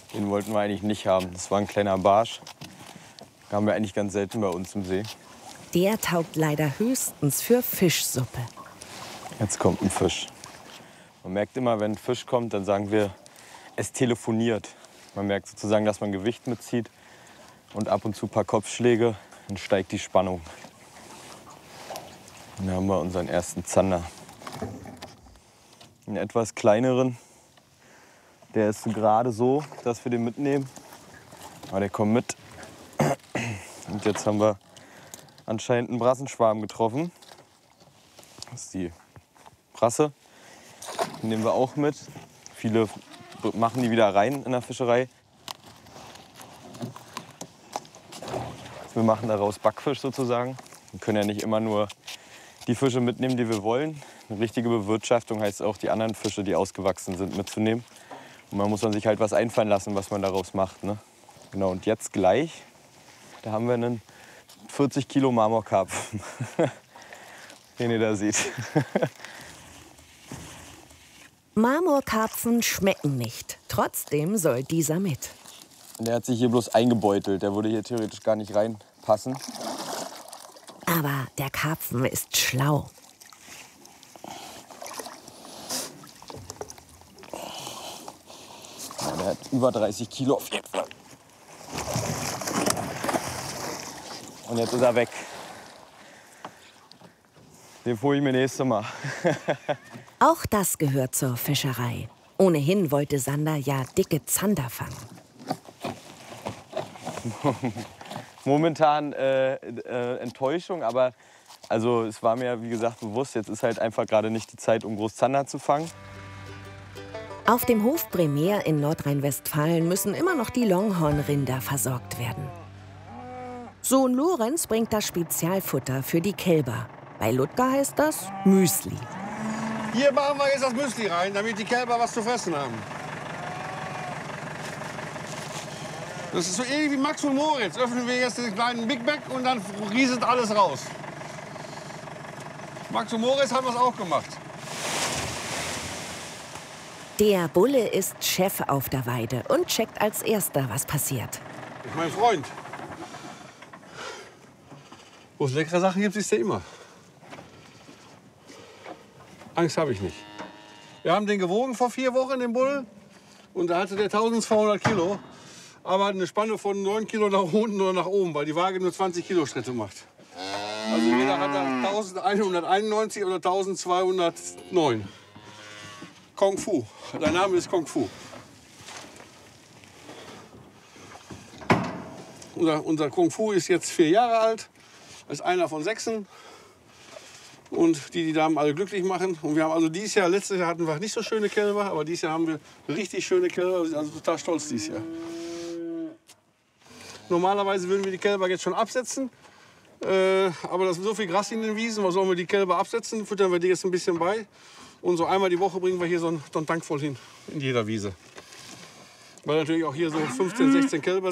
Den wollten wir eigentlich nicht haben. Das war ein kleiner Barsch. Den haben wir eigentlich ganz selten bei uns im See. Der taugt leider höchstens für Fischsuppe. Jetzt kommt ein Fisch. Man merkt immer, wenn ein Fisch kommt, dann sagen wir, es telefoniert. Man merkt sozusagen, dass man Gewicht mitzieht und ab und zu ein paar Kopfschläge, dann steigt die Spannung. Und dann haben wir unseren ersten Zander. Einen etwas kleineren. Der ist gerade so, dass wir den mitnehmen. Aber der kommt mit. Und jetzt haben wir anscheinend einen Brassenschwarm getroffen. Das ist die Brasse. Die nehmen wir auch mit. Viele machen die wieder rein in der Fischerei. Wir machen daraus Backfisch sozusagen. Wir können ja nicht immer nur die Fische mitnehmen, die wir wollen. Eine richtige Bewirtschaftung heißt auch, die anderen Fische, die ausgewachsen sind, mitzunehmen. Und man muss sich halt was einfallen lassen, was man daraus macht. Ne? Genau, und jetzt gleich, da haben wir einen 40 Kilo Marmorkarpfen, den ihr da seht. Marmorkarpfen schmecken nicht. Trotzdem soll dieser mit. Der hat sich hier bloß eingebeutelt. Der würde hier theoretisch gar nicht reinpassen. Aber der Karpfen ist schlau. Ja, der hat über 30 Kilo auf jeden Fall. Und jetzt ist er weg. Den hole ich mir nächstes Mal. Auch das gehört zur Fischerei. Ohnehin wollte Sander ja dicke Zander fangen. Momentan Enttäuschung, aber also, es war mir, wie gesagt, bewusst, jetzt ist halt einfach gerade nicht die Zeit, um Großzander zu fangen. Auf dem Hof Bremer in Nordrhein-Westfalen müssen immer noch die Longhornrinder versorgt werden. Sohn Lorenz bringt das Spezialfutter für die Kälber. Bei Ludger heißt das Müsli. Hier machen wir jetzt das Müsli rein, damit die Kälber was zu fressen haben. Das ist so ähnlich wie Max und Moritz. Öffnen wir jetzt den kleinen Big Bag und dann rieselt alles raus. Max und Moritz haben das auch gemacht. Der Bulle ist Chef auf der Weide und checkt als Erster, was passiert. Das ist mein Freund. Wo es leckere Sachen gibt, ist der immer. Angst habe ich nicht. Wir haben den gewogen vor 4 Wochen, den Bull. Und da hatte der 1200 Kilo. Aber eine Spanne von 9 Kilo nach unten oder nach oben, weil die Waage nur 20 Kilo Schritte macht. Also jeder hat da 1191 oder 1209. Kung Fu. Dein Name ist Kung Fu. Unser Kung Fu ist jetzt 4 Jahre alt. Ist einer von 6. Und die Damen alle glücklich machen. Und wir haben also dieses Jahr, letztes Jahr hatten wir nicht so schöne Kälber, aber dieses Jahr haben wir richtig schöne Kälber. Wir sind also total stolz dieses Jahr. Normalerweise würden wir die Kälber jetzt schon absetzen. Aber da ist so viel Gras in den Wiesen, was sollen wir die Kälber absetzen? Füttern wir die jetzt ein bisschen bei. Und so einmal die Woche bringen wir hier so einen Tank voll hin, in jeder Wiese. Weil natürlich auch hier so 15, 16 Kälber